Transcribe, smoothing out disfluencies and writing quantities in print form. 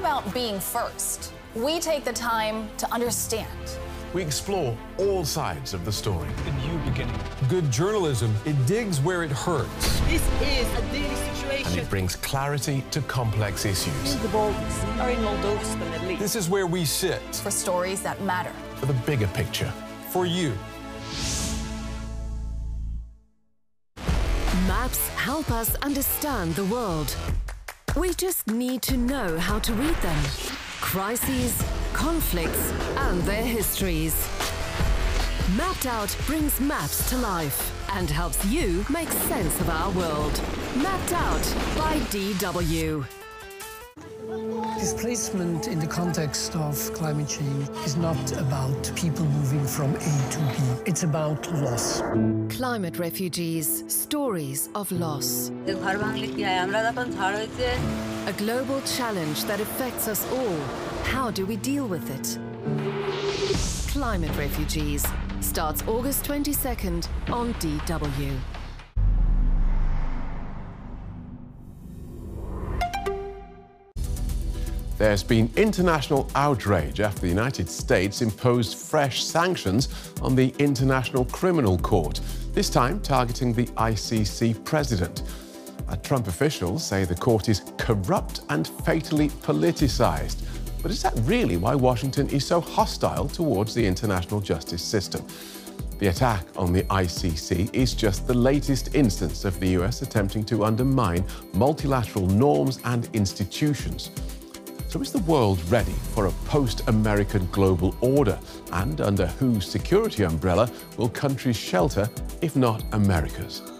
about being first. We take the time to understand. We explore all sides of the story. A new beginning. Good journalism, it digs where it hurts. This is a daily situation. And it brings clarity to complex issues. The Baltics are in Moldova, the Middle East. This is where we sit. For stories that matter. For the bigger picture. For you. Maps help us understand the world. We just need to know how to read them. Crises, conflicts, and their histories. Mapped Out brings maps to life and helps you make sense of our world. Mapped Out by DW. Displacement in the context of climate change is not about people moving from A to B. It's about loss. Climate refugees, stories of loss. A global challenge that affects us all. How do we deal with it? Climate Refugees starts August 22nd on DW. There's been international outrage after the United States imposed fresh sanctions on the International Criminal Court, this time targeting the ICC president. Trump officials say the court is corrupt and fatally politicized. But is that really why Washington is so hostile towards the international justice system? The attack on the ICC is just the latest instance of the US attempting to undermine multilateral norms and institutions. So is the world ready for a post-American global order? And under whose security umbrella will countries shelter, if not America's?